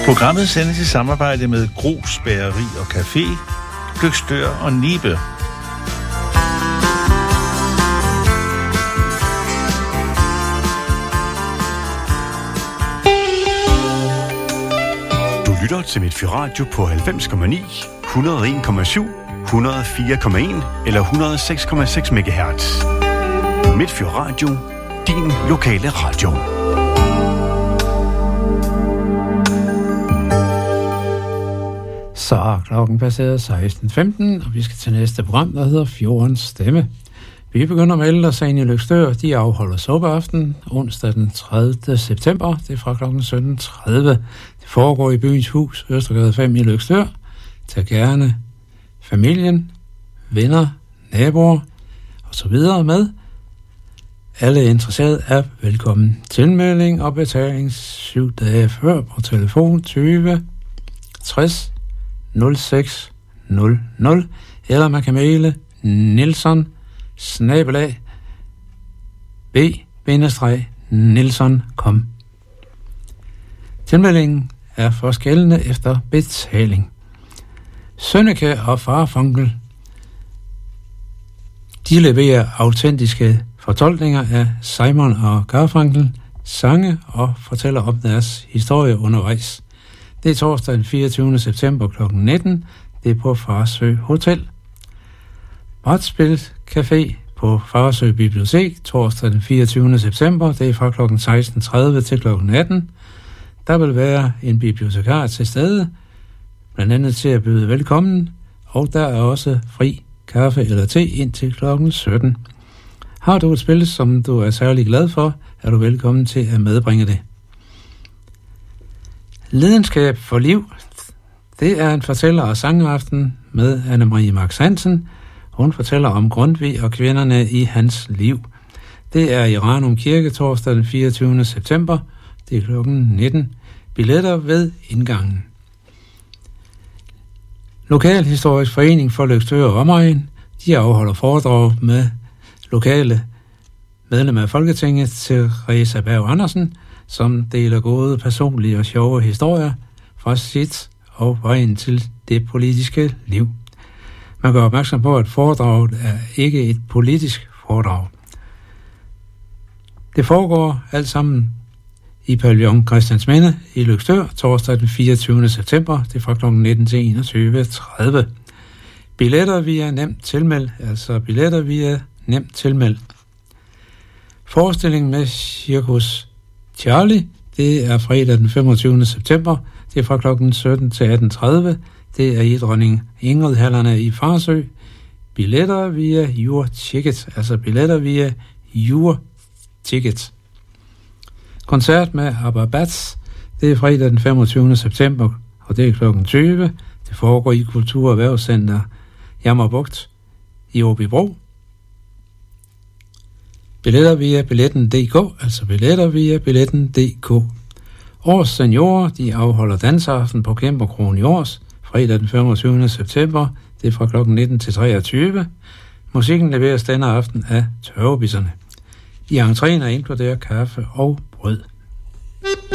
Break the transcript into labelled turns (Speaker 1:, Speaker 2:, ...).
Speaker 1: Programmet sendes i samarbejde med Grus Bageri og Café, Løgstør og Nibe.
Speaker 2: Du lytter til Midtfyradio på 90,9, 101,7, 104,1 eller 106,6 MHz. Midtfyradio, din lokale radio.
Speaker 3: Så er klokken passeret 16.15, og vi skal til næste program, der hedder Fjordens Stemme. Vi begynder med Ældresagen i Løgstør. De afholder suppeaften onsdag den 30. september. Det er fra klokken 17.30. Det foregår i Byens Hus, Østergade 5 i Løgstør. Tag gerne familien, venner, naboer og så videre med. Alle interesserede er velkommen. Tilmelding og betaling 7 dage før på telefon 20 60 06 00, eller man kan maile nilsson@b-nilsson.com. Tilmeldingen er først gældende efter betaling. Sønneke og Farfunkel, de leverer autentiske fortolkninger af Simon og Garfunkel, sange og fortæller om deres historie undervejs. Det er torsdag den 24. september kl. 19. Det er på Farsø Hotel. Brætspil Café på Farsø Bibliotek torsdag den 24. september. Det er fra kl. 16.30 til kl. 18. Der vil være en bibliotekar til stede, blandt andet til at byde velkommen, og der er også fri kaffe eller te indtil kl. 17. Har du et spil, som du er særlig glad for, er du velkommen til at medbringe det. Lidenskab for liv, det er en fortæller- og sangaften med Anne-Marie Max Hansen. Hun fortæller om Grundtvig og kvinderne i hans liv. Det er i Ranum Kirke torsdag den 24. september. Det er kl. 19. Billetter ved indgangen. Lokalhistorisk Forening for Løgstør og Omegn, de afholder foredrag med lokale medlemmer af Folketinget, Theresa Berg Andersen, som deler gode, personlige og sjove historier fra sit og vejen til det politiske liv. Man gør opmærksom på, at foredraget er ikke et politisk foredrag. Det foregår alt sammen i Pavillon Christiansminde i Løgstør torsdag den 24. september. Det er fra kl. 19 til 21.30. Billetter via nemt tilmeld, altså billetter via nemt tilmeld. Forestillingen med Cirkus Charlie, det er fredag den 25. september. Det er fra kl. 17 til 18.30. Det er i Dronning Ingrid-hallerne i Farsø. Billetter via Your Ticket, altså billetter via Your Ticket. Koncert med ABBA Bats, det er fredag den 25. september, og det er kl. 20. Det foregår i Kultur- og Erhvervscenter Jammerbugt i Åbybro. Billetter via billetten.dk, altså billetter via billetten.dk. Års seniorer, de afholder dansaften på Kæmperkrogen i Års, fredag den 25. september. Det er fra kl. 19 til 23. Musikken leveres denne aften af Tørvebisserne. I entréen er inkluderet kaffe og brød.